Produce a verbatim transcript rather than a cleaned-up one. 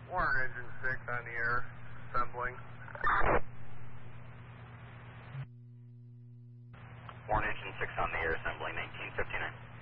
Warren engine six on the air, assembling. Warren engine six on the air, assembling nineteen fifty-nine.